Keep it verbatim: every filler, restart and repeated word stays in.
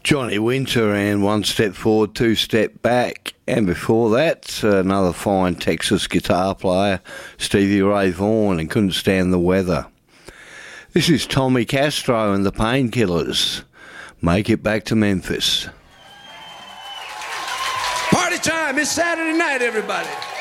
Johnny Winter and One Step Forward, Two Step Back. And before that, another fine Texas guitar player, Stevie Ray Vaughan, and Couldn't Stand the Weather. This is Tommy Castro and the Painkillers. Make It Back to Memphis. Party time. It's Saturday night, everybody.